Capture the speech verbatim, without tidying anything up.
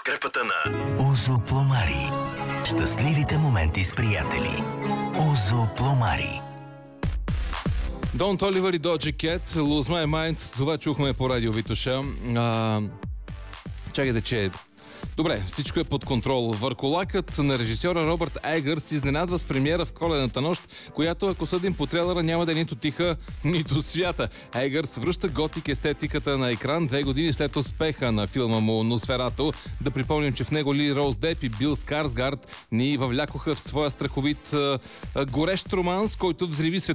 подкрепата на Озо Пломари. Щастливите моменти с приятели. Озо Пломари. Дон Толивър и Доджи Кет, Lose My Mind. Това чухме по радио Витоша. А, чакайте, че... Добре, всичко е под контрол. Върколакът на режисьора Робърт Егърс изненадва с премиера в Коледната нощ, която, ако съдим по трейлера, няма да е нито тиха, нито свята. Егърс връща готик естетиката на екран две години след успеха на филма му Носферато. Да припомним, че в него Ли Роуз Деп и Бил Скарсгард ни въвлякоха в своя страховит а, горещ романс, който взриви света